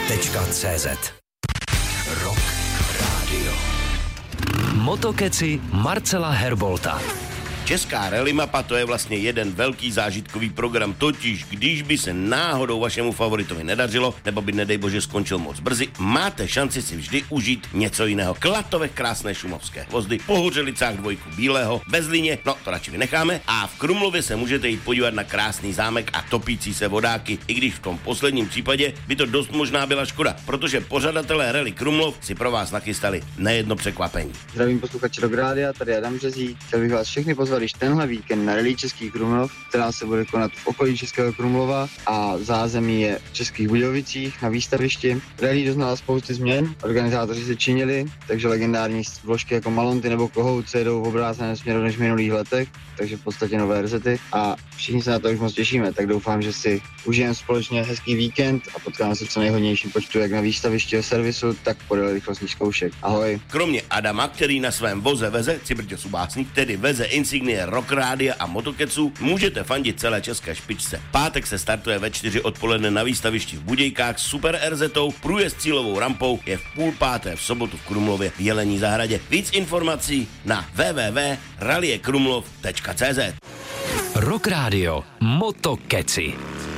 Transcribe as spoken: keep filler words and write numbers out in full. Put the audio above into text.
tečka cé zet. Rock Radio. Motokeci Marcela Herbolta. Česká rally mapa, to je vlastně jeden velký zážitkový program, totiž když by se náhodou vašemu favoritovi nedařilo, nebo by nedej bože skončil moc brzy, máte šanci si vždy užít něco jiného. Klatovech krásné šumovské hvozdy, po Hořelicách dvojku bílého, ve Zlíně, no to radši vynecháme, a v Krumlově se můžete jít podívat na krásný zámek a topící se vodáky, i když v tom posledním případě by to dost možná byla škoda, protože pořadatelé rally Krumlov si pro vás nachystali nejedno překvapení. Zdravím posluchači Rock Rádia, tady Adam Březík. Chtěl bych vás všechny pozvat již tenhle víkend na rally Český Krumlov, která se bude konat v okolí Českého Krumlova a zázemí je v Českých Budějovicích na výstavišti. Rally doznala spousty změn, organizátoři se činili, takže legendární vložky jako Malonty nebo Kohouce jedou v obráceném směru než v minulých letech, takže v podstatě nové resety a všichni se na to už moc těšíme, tak doufám, že si užijeme společně hezký víkend a potkáme se v co nejhodnějším počtu jak na výstavišti a servisu, tak podle rychlostních zkoušek. Ahoj. Kromě Adama, který na svém voze veze Cibrťo Subásník, tedy veze insignie Rock Rádia a Motokeců, můžete fandit celé české špičce. Pátek se startuje ve čtyři odpoledne na výstavišti v Budějkách s super erzetou, průjezd cílovou rampou je v půl páté v sobotu v Krumlově v Jelení zahradě. Víc informací na w w w tečka rallykrumlov tečka cé zet. Rock Radio Motokeci.